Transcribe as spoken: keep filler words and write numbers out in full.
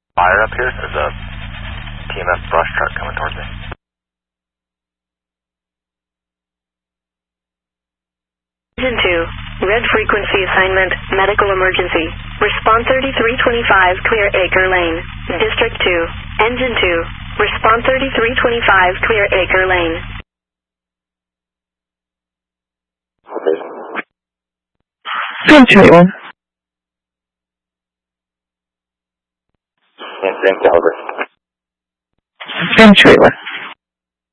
Fire up here. There's a T M S brush truck coming towards me. Engine two, red frequency assignment, medical emergency. Response thirty-three twenty-five, clear Acre Lane. District two, Engine two, response thirty-three twenty-five, clear Acre Lane. Century one. And same caliber. Century one.